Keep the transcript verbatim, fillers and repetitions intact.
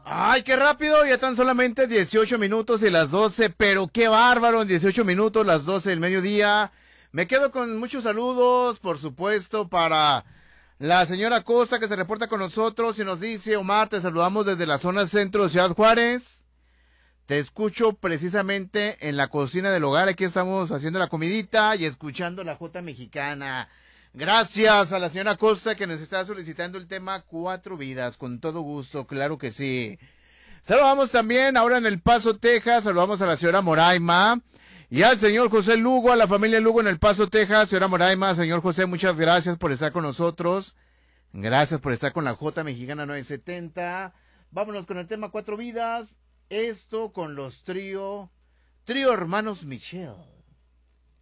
Ay, qué rápido, ya tan solamente dieciocho minutos y las doce, pero qué bárbaro, en dieciocho minutos, las doce del mediodía. Me quedo con muchos saludos, por supuesto, para la señora Costa que se reporta con nosotros y nos dice: Omar, te saludamos desde la zona centro de Ciudad Juárez. Te escucho precisamente en la cocina del hogar, aquí estamos haciendo la comidita y escuchando la Jota Mexicana. Gracias a la señora Costa que nos está solicitando el tema Cuatro Vidas, con todo gusto, claro que sí. Saludamos también ahora en El Paso, Texas, saludamos a la señora Moraima y al señor José Lugo, a la familia Lugo en El Paso, Texas. Señora Moraima, señor José, muchas gracias por estar con nosotros, gracias por estar con la Jota Mexicana nueve setenta. Vámonos con el tema Cuatro Vidas, esto con los trío, trío Hermanos Michel.